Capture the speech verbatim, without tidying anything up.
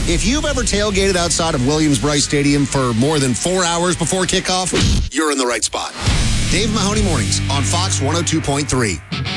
If you've ever tailgated outside of Williams-Brice Stadium for more than four hours before kickoff, you're in the right spot. Dave Mahoney Mornings on Fox one oh two point three.